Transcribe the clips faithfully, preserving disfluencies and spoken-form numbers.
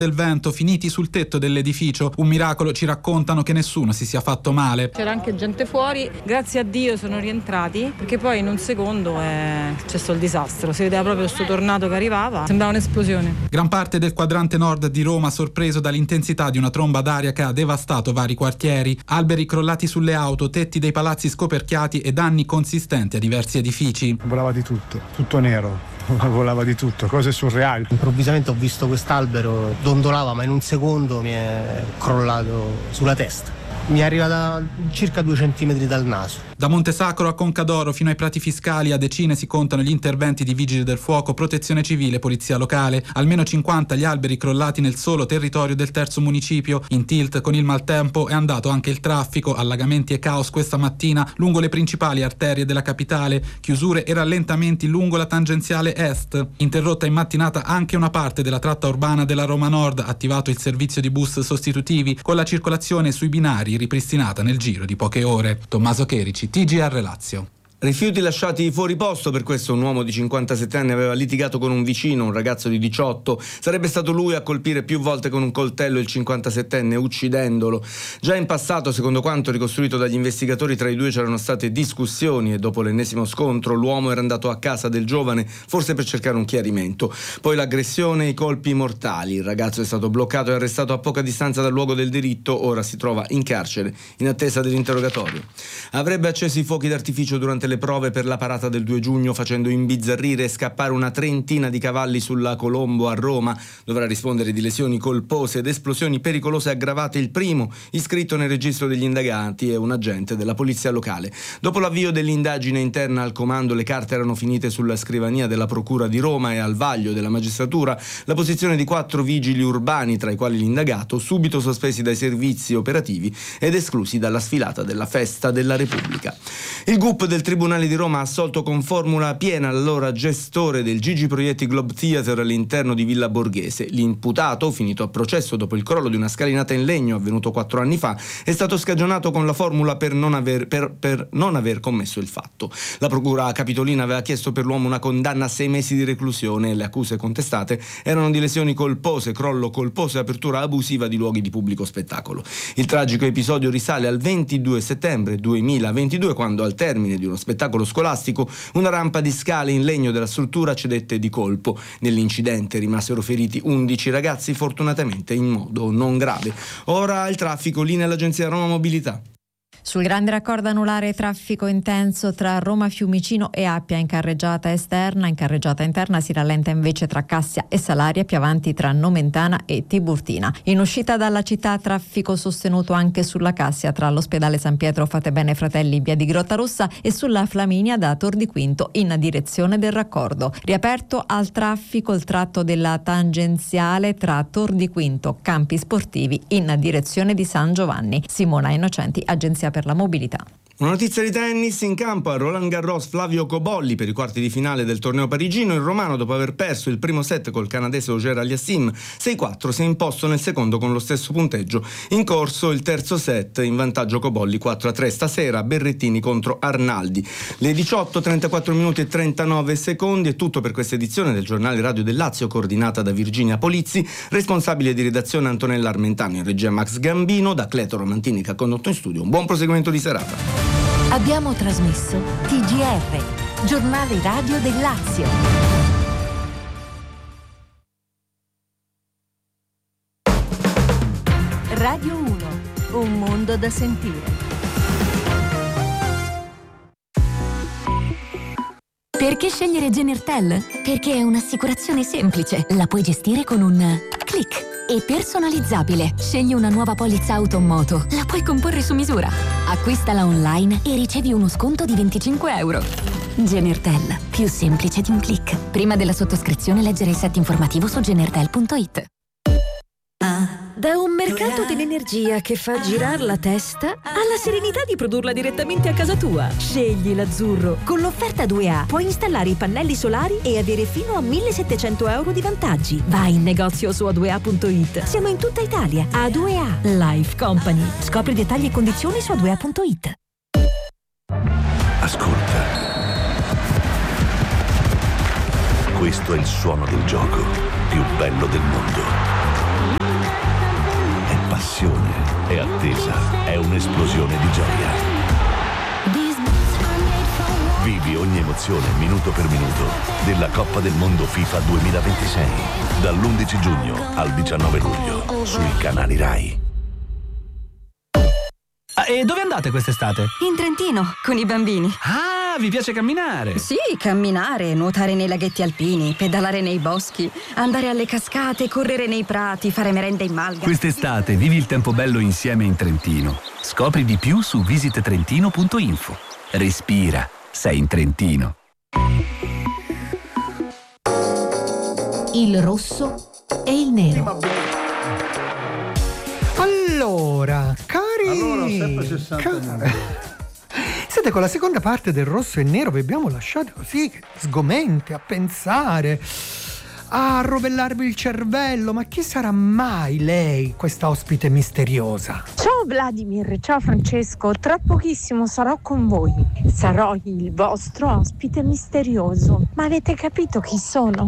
del vento finiti sul tetto dell'edificio. Un miracolo, ci raccontano, che nessuno si sia fatto male. C'era anche gente fuori, grazie a Dio sono rientrati, perché poi in un secondo è successo il disastro. Si vedeva proprio questo tornado che arrivava, sembrava un'esplosione. Gran parte del quadrante nord di Roma sorpreso dall'intensità di una tromba d'aria che ha devastato vari quartieri. Alberi crollati sulle auto, tetti dei palazzi scoperchiati e danni consistenti a diversi edifici. Volava di tutto, tutto nero. Volava di tutto, cose surreali. Improvvisamente ho visto quest'albero, dondolava, ma in un secondo mi è crollato sulla testa. Mi è arrivata a circa due centimetri dal naso. Da Montesacro a Concadoro fino ai Prati Fiscali a decine si contano gli interventi di vigili del fuoco, protezione civile, polizia locale. Almeno cinquanta gli alberi crollati nel solo territorio del terzo municipio. In tilt con il maltempo è andato anche il traffico, allagamenti e caos questa mattina lungo le principali arterie della capitale, chiusure e rallentamenti lungo la tangenziale est. Interrotta in mattinata anche una parte della tratta urbana della Roma Nord, attivato il servizio di bus sostitutivi con la circolazione sui binari ripristinata nel giro di poche ore. Tommaso Cherici, T G R Lazio. Rifiuti lasciati fuori posto, per questo un uomo di cinquantasette anni aveva litigato con un vicino, un ragazzo di diciotto. Sarebbe stato lui a colpire più volte con un coltello il cinquantasettenne, uccidendolo. Già in passato, secondo quanto ricostruito dagli investigatori, tra i due c'erano state discussioni e dopo l'ennesimo scontro l'uomo era andato a casa del giovane, forse per cercare un chiarimento. Poi l'aggressione e i colpi mortali. Il ragazzo è stato bloccato e arrestato a poca distanza dal luogo del delitto, ora si trova in carcere in attesa dell'interrogatorio. Avrebbe acceso i fuochi d'artificio durante le prove per la parata del due giugno, facendo imbizzarrire e scappare una trentina di cavalli sulla Colombo a Roma. Dovrà rispondere di lesioni colpose ed esplosioni pericolose aggravate il primo, iscritto nel registro degli indagati, è un agente della polizia locale. Dopo l'avvio dell'indagine interna al comando, le carte erano finite sulla scrivania della procura di Roma e al vaglio della magistratura la posizione di quattro vigili urbani, tra i quali l'indagato, subito sospesi dai servizi operativi ed esclusi dalla sfilata della Festa della Repubblica. Il G U P del Tribunale di Roma ha assolto con formula piena l'allora gestore del Gigi Proietti Globe Theatre all'interno di Villa Borghese. L'imputato, finito a processo dopo il crollo di una scalinata in legno avvenuto quattro anni fa, è stato scagionato con la formula per non aver, per, per non aver commesso il fatto. La procura capitolina aveva chiesto per l'uomo una condanna a sei mesi di reclusione e le accuse contestate erano di lesioni colpose, crollo colposo e apertura abusiva di luoghi di pubblico spettacolo. Il tragico episodio risale al ventidue settembre duemilaventidue, quando al termine di uno spettacolo scolastico una rampa di scale in legno della struttura cedette di colpo. Nell'incidente rimasero feriti undici ragazzi, fortunatamente in modo non grave. Ora il traffico, linea all'agenzia Roma Mobilità. Sul grande raccordo anulare traffico intenso tra Roma Fiumicino e Appia in carreggiata esterna, in carreggiata interna si rallenta invece tra Cassia e Salaria, più avanti tra Nomentana e Tiburtina. In uscita dalla città traffico sostenuto anche sulla Cassia tra l'ospedale San Pietro Fatebenefratelli Fratelli via di Grottarossa e sulla Flaminia da Tor di Quinto in direzione del raccordo. Riaperto al traffico il tratto della tangenziale tra Tor di Quinto Campi Sportivi in direzione di San Giovanni. Simona Innocenti, Agenzia per la Mobilità. Una notizia di tennis: in campo a Roland Garros Flavio Cobolli per i quarti di finale del torneo parigino. Il romano, dopo aver perso il primo set col canadese Auger Aliassime sei quattro, si è imposto nel secondo con lo stesso punteggio. In corso il terzo set, in vantaggio Cobolli quattro a tre. Stasera Berrettini contro Arnaldi. Le diciotto, trentaquattro minuti e trentanove secondi. È tutto per questa edizione del giornale radio del Lazio, coordinata da Virginia Polizzi, responsabile di redazione Antonella Armentano, in regia Max Gambino, da Cleto Mantini che ha condotto in studio. Un buon proseguimento di serata. Abbiamo trasmesso T G R, giornale radio del Lazio. Radio uno, un mondo da sentire. Perché scegliere Genertel? Perché è un'assicurazione semplice, la puoi gestire con un click. E personalizzabile. Scegli una nuova polizza auto o moto, la puoi comporre su misura. Acquistala online e ricevi uno sconto di venticinque euro. Genertel, più semplice di un click. Prima della sottoscrizione leggere il set informativo su genertel punto it. Da un mercato dell'energia che fa girare la testa alla serenità di produrla direttamente a casa tua. Scegli l'azzurro. Con l'offerta due A puoi installare i pannelli solari e avere fino a millesettecento euro di vantaggi. Vai in negozio su a due a punto it. Siamo in tutta Italia. A due A Life Company. Scopri dettagli e condizioni su a due a punto it. Ascolta. Questo è il suono del gioco più bello del mondo. attesa è un'esplosione di gioia. Vivi ogni emozione minuto per minuto della Coppa del Mondo FIFA duemilaventisei dall'undici giugno al diciannove luglio sui canali Rai. Ah, e dove andate quest'estate? In Trentino, con i bambini. Ah, vi piace camminare? Sì, camminare, nuotare nei laghetti alpini, pedalare nei boschi, andare alle cascate, correre nei prati, fare merenda in malga. Quest'estate vivi il tempo bello insieme in Trentino. Scopri di più su visit trentino punto info. Respira, sei in Trentino. Il rosso e il nero. Allora, cari, allora, sempre sessanta cari. Siete con la seconda parte del rosso e nero, vi abbiamo lasciato così sgomenti a pensare, a rovellarvi il cervello. Ma chi sarà mai lei, questa ospite misteriosa? Ciao Vladimir, ciao Francesco, tra pochissimo sarò con voi. Sarò il vostro ospite misterioso. Ma avete capito chi sono?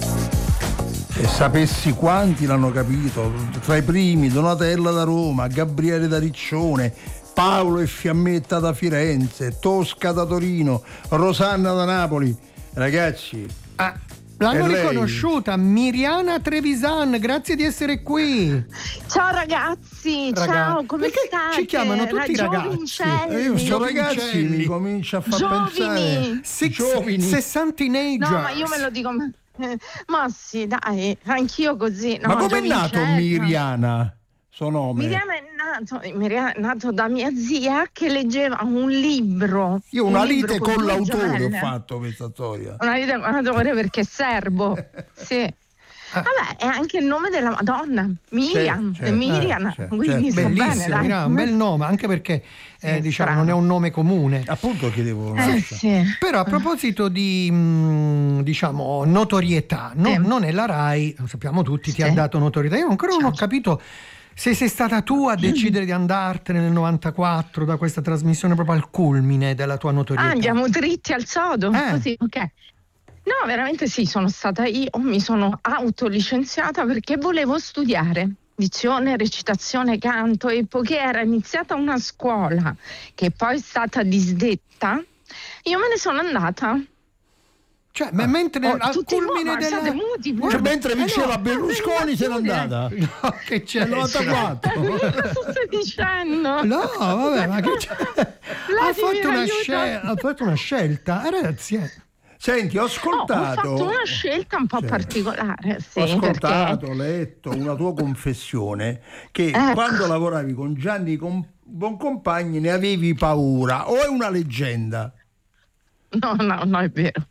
E sapessi quanti l'hanno capito, tra i primi Donatella da Roma, Gabriele da Riccione, Paolo e Fiammetta da Firenze, Tosca da Torino, Rosanna da Napoli. Ragazzi, ah, l'hanno riconosciuta, Miriana Trevisan, grazie di essere qui. Ciao ragazzi, Ragazzi. ciao, come Perché state? ci chiamano tutti Ra- ragazzi? E io sto ragazzi mi comincia a far Giovini. pensare Six, giovani. sessantineggiers. No, ma io me lo dico. eh, Ma sì, dai, anch'io così. No, Ma com'è nato giovincello. Miriana? Suo nome? Miriana è nato, Miriana è nato da mia zia che leggeva un libro. Io una un libro lite con due l'autore gemelle. ho fatto questa storia. Una lite con l'autore perché è serbo. Sì. Vabbè, è anche il nome della Madonna, Miriam, Certo, certo, Miriam, eh, certo, quindi sto Bellissimo, bene, dai. Miriam, un bel nome, anche perché eh, Sì, diciamo strano. non è un nome comune. Appunto chiedevo. Eh, sì. Però a proposito di mh, diciamo notorietà, no? Sì. Non è la Rai, lo sappiamo tutti, ti Sì. ha dato notorietà. Io ancora non ho Certo. capito se sei stata tu a decidere di andartene nel novantaquattro da questa trasmissione proprio al culmine della tua notorietà. Ah, andiamo dritti al sodo, Eh. così, ok. No, veramente sì, sono stata io, mi sono autolicenziata perché volevo studiare dizione, recitazione, canto, e poiché era iniziata una scuola che poi è stata disdetta, io me ne sono andata. Cioè, ma mentre Oh, al tutti culmine voi, della... state muti, Cioè, mentre Eh, vinceva no, Berlusconi se n'è andata. No, che c'è? Nel novantaquattro. Cosa stai dicendo? No, vabbè, ma che c'è? Ha Vladimir, fatto una, aiuto. scel- ha fatto una scelta, eh, ragazzi. eh. Senti, ho Oh, ho ascoltato. fatto una scelta un po' Cioè, particolare, sì, ho ascoltato, perché... ho letto una tua confessione che Ecco. quando lavoravi con Gianni Com- Boncompagni ne avevi paura, o è una leggenda? No, no, no, è vero.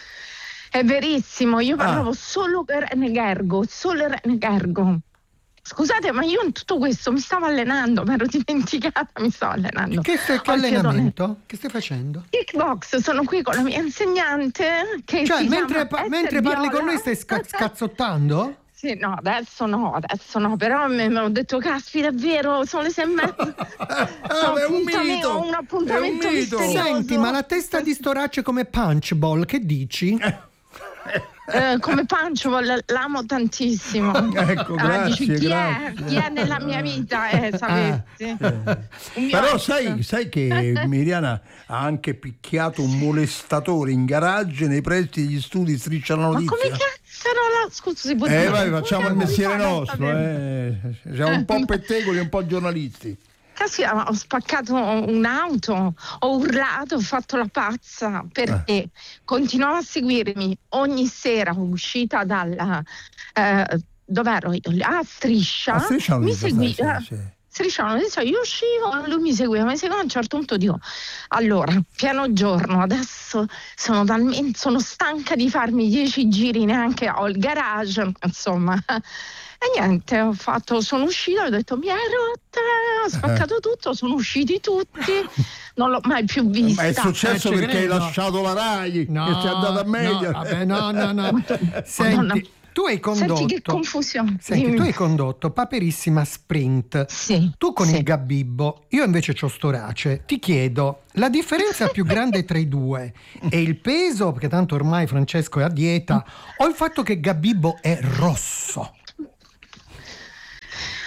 È verissimo, io Ah. parlavo solo per Rene Gergo, solo Rene Gergo. Scusate, ma io in tutto questo mi stavo allenando, mi ero dimenticata, mi stavo allenando. Che, stai, che Ho il allenamento? Che stai facendo? Kickbox, sono qui con la mia insegnante che Cioè, si mentre, chiama pa- Esther mentre parli Viola. con noi stai sca- scazzottando? Sì, no, adesso no, adesso no, però mi mi ho detto, caspita, è vero, sono le sei e mezza. Ah, è un Appuntamento- mito, ho un appuntamento è un mito. misterioso. Senti, ma la testa di sto raccio è come Punchball, che dici? Eh, come Punchball l'amo tantissimo. Ecco, Ah, grazie, dici, chi grazie. è? Chi è nella mia vita? Eh, sapessi. Un mio Però ex. sai, sai che Miriana ha anche picchiato un molestatore in garage nei pressi degli studi Striscia la Ma Notizia. come cazzo non la... Scusa, si può Eh dire? vai, Come facciamo il cazzo mestiere si fa a nostro, sapere? eh. Siamo un po' pettegoli e un po' giornalisti. Caspita, ma ho spaccato un'auto, ho urlato, ho fatto la pazza perché continuava a seguirmi ogni sera uscita dalla... Eh, dov'ero io? A Striscia. A Striscia la mi Notizia, seguiva. sì, sì. Striscia la Notizia, io uscivo, lui mi seguiva, mi seguiva, a un certo punto dico, allora, piano giorno, adesso sono talmente, sono stanca di farmi dieci giri, neanche ho il garage, insomma. E niente, ho fatto, sono uscita, ho detto mi è rotta, ho spaccato tutto, sono usciti tutti, non l'ho mai più vista. Ma è successo Eh, ci perché hai credo. lasciato la Rai No, e sei andata a meglio. No, vabbè, no, no, no. Madonna. Senti, tu hai condotto... Senti che confusione. Senti, Dimmi. tu hai condotto Paperissima Sprint. Sì, Tu con sì. il Gabibbo, io invece c'ho Storace. Ti chiedo, la differenza più grande tra i due è il peso, perché tanto ormai Francesco è a dieta, o il fatto che Gabibbo è rosso?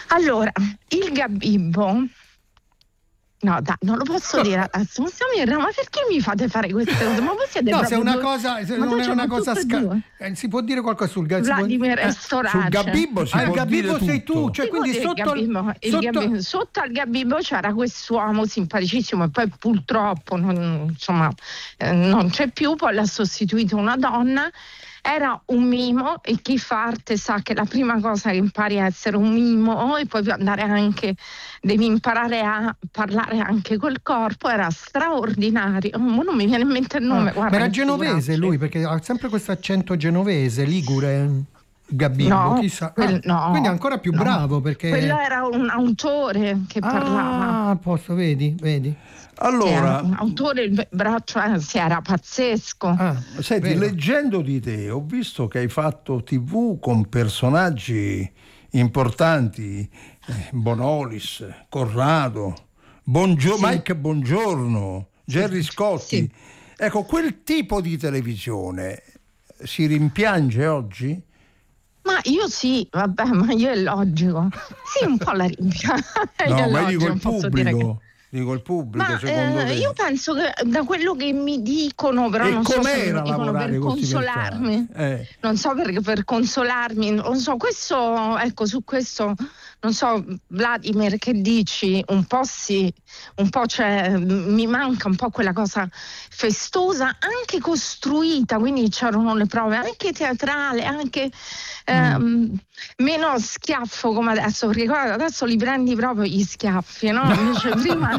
Allora, il Gabibbo, no dai, non lo posso dire adesso, ma siamo in ma perché mi fate fare queste cose? Ma voi siete no, se è una due... cosa, se non è una cosa sca... eh, si può dire qualcosa sul Gabibbo? Vladimir eh, sul Gabibbo si ah, può il Gabibbo dire sei tutto. tu, cioè si quindi sotto, il Gabibbo, il sotto... Gabibbo, sotto al Gabibbo c'era quest'uomo simpaticissimo e poi purtroppo non, insomma eh, non c'è più, poi l'ha sostituito una donna. Era un mimo e chi fa arte sa che la prima cosa che impari a essere un mimo e poi puoi andare anche, devi imparare a parlare anche col corpo, era straordinario. Non mi viene in mente il nome. Ah, guarda, ma era genovese lui, perché ha sempre questo accento genovese, ligure. Gabibbo, no, chissà. quel, no, ah, quindi è ancora più no. bravo perché quello era un autore che ah, parlava. Ah, posso, vedi, vedi. Allora, un autore, il braccio eh, sì, era pazzesco. Ah, senti, vero. leggendo di te, ho visto che hai fatto tivù con personaggi importanti, eh, Bonolis, Corrado, Buongio- Sì. Mike Bongiorno, Gerry Scotti. Sì. Ecco, quel tipo di televisione si rimpiange oggi? Ma io sì, vabbè, ma io è logico. Sì, un po' la rimpiango. No, ma io dico non il posso dire che... pubblico. Dico il pubblico, Ma secondo eh, te? io penso che da quello che mi dicono, però E non so se com'era mi dicono lavorare per con questi consolarmi, eh. non so perché per consolarmi, non so, questo, ecco, su questo, non so, Vladimir, che dici? Un po' sì, un po' c'è, mi manca un po' quella cosa festosa, anche costruita, quindi c'erano le prove, anche teatrale, anche ehm, mm. meno schiaffo come adesso, perché guarda, adesso li prendi proprio gli schiaffi, no? Invece prima...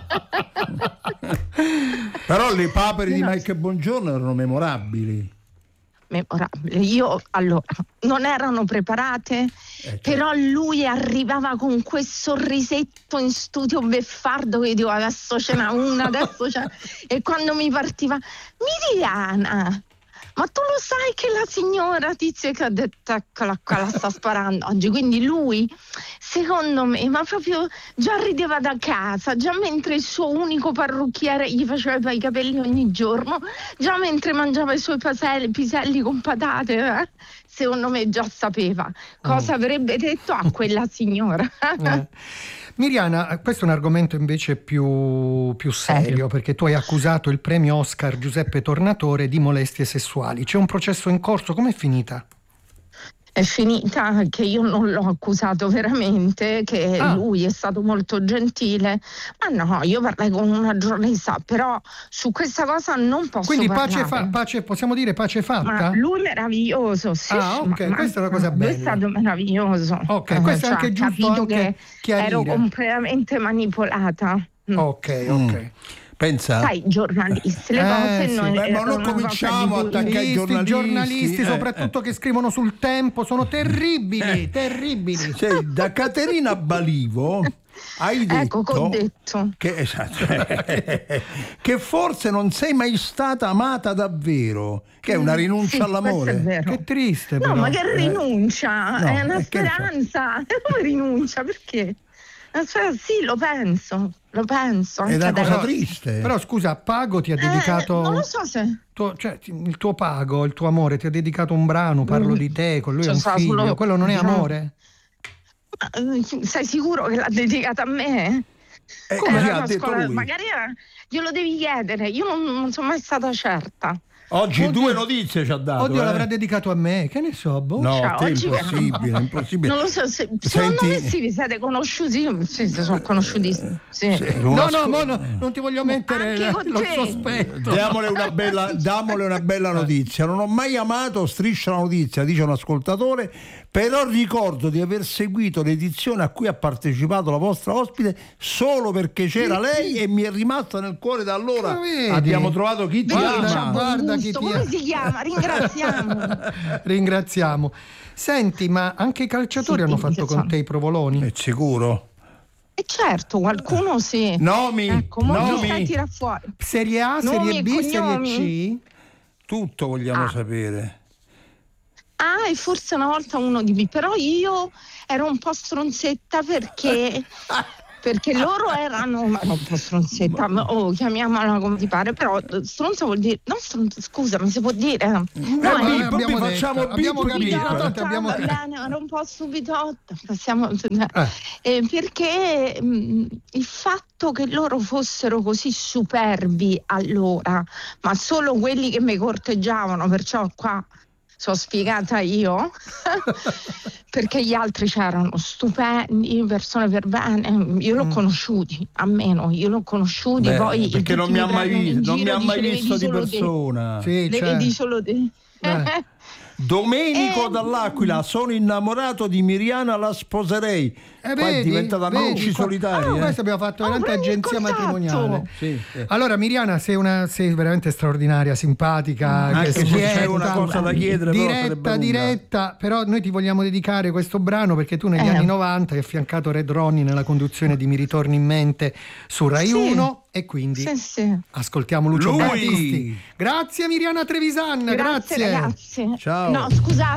Però le papere no. di Mike Bongiorno erano memorabili. Memorabili. Io allora non erano preparate, eh, certo. Però lui arrivava con quel sorrisetto in studio beffardo che dico adesso ce n'ha una, adesso c'è. E quando mi partiva Miriana, ma tu lo sai che la signora Tizia che ha detto eccola qua la sta sparando oggi, quindi lui secondo me ma proprio già rideva da casa, già mentre il suo unico parrucchiere gli faceva i capelli ogni giorno, già mentre mangiava i suoi paselli, piselli con patate, eh? Secondo me già sapeva cosa oh. avrebbe detto a quella signora. eh. Miriana, questo è un argomento invece più, più serio, perché tu hai accusato il premio Oscar Giuseppe Tornatore di molestie sessuali. C'è un processo in corso, com'è finita? È finita che io non l'ho accusato veramente, che ah. lui è stato molto gentile, ma no, io parlai con una giornalista, però su questa cosa non posso Quindi parlare. pace, fa- pace possiamo dire pace fatta? Ma lui meraviglioso, sì. Ah, ok, ma, questa è una cosa lui bella. Lui è stato meraviglioso. Ok, eh, questo cioè, è anche giusto anche che ero completamente manipolata. Ok, ok. Mm. Pensa? Sai, giornalisti, le eh, cose sì. noi Beh, ma non cominciamo a attaccare i giornalisti, giornalisti eh, soprattutto eh. che scrivono sul Tempo, sono terribili, eh. terribili. Cioè, da Caterina Balivo hai detto, ecco, che ho detto. Che, esatto, che forse non sei mai stata amata davvero, che è una rinuncia sì, all'amore. Che triste, no, però. ma che rinuncia? Eh. È No, una è speranza. Come rinuncia? Perché? Cioè, sì, lo penso, lo penso. È una cosa adesso. triste. Però scusa, Pago ti ha dedicato. Eh, non lo so se. Tuo, cioè, il tuo Pago, il tuo amore, ti ha dedicato un brano, Parlo mm. di te, con lui è Cioè, un figlio. solo... Quello non è amore? Ma, sei sicuro che l'ha dedicata a me? Eh, Come eh, ha detto scuola... lui. Magari era... glielo devi chiedere, io non, non sono mai stata certa. Oggi Oddio. due notizie ci ha dato. Oddio, eh. l'avrà dedicato a me, che ne so, boh. No, Cioè, te è oggi- impossibile, è impossibile. Non lo so, se, Senti- secondo me sì, vi siete conosciuti, sì, si sono conosciuti. Sì. Sì, No, una no, scu- mo no, non ti voglio mettere Anche con lo te. sospetto. Diamole una bella, diamole una bella notizia. Non ho mai amato Striscia la notizia, dice un ascoltatore, però ricordo di aver seguito l'edizione a cui ha partecipato la vostra ospite solo perché c'era lei e mi è rimasta nel cuore da allora. Ma vedi? Abbiamo trovato chi ti Guarda, ama. guarda chi Gusto, ti come ama. si chiama? Ringraziamo. Ringraziamo. Senti, ma anche i calciatori Sì, hanno sì, fatto sì. con te i provoloni? È sicuro? E certo, qualcuno sì. Nomi, Ecco, mo nomi. mi stai tira fuori. Serie A, Nomi Serie e B, Serie cognomi? C? Tutto vogliamo Ah. sapere. Ah, e forse una volta uno di B, però io ero un po' stronzetta perché perché loro erano, ma non po' stronzetta, ma, oh, chiamiamola come ti pare, però stronza vuol dire, non stronza, scusa, mi si può dire? No, no, eh, eh, abbiamo facciamo detto, abbiamo capito, stupidotto, abbiamo va capito. bene, era un po' stupidotto, passiamo, eh. Eh, perché mh, il fatto che loro fossero così superbi allora, ma solo quelli che mi corteggiavano, perciò qua sono sfigata io, perché gli altri c'erano stupendi, persone per bene, io l'ho mm. conosciuti, almeno io l'ho conosciuti. Beh, poi perché non mi ha mai, non mi ha mai visto di persona. Sì, le vedi solo te. Eh. Domenico eh, dall'Aquila, sono innamorato di Miriana, la sposerei. Eh, Poi vedi, è diventata Noci Solitari. Ah, eh. questo abbiamo fatto veramente oh, agenzia matrimoniale. Sì, sì. Allora Miriana, sei, una, sei veramente straordinaria, simpatica, anche se c'è una diretta, cosa da chiedere, diretta, però diretta, però noi ti vogliamo dedicare questo brano perché tu negli eh. anni novanta hai affiancato Red Ronnie nella conduzione di Mi ritorni in mente su Rai sì. uno e quindi sì, sì. ascoltiamo Lucio Lui. Battisti. Grazie Miriana Trevisan, grazie, grazie. Ragazzi. Ciao. No, scusate.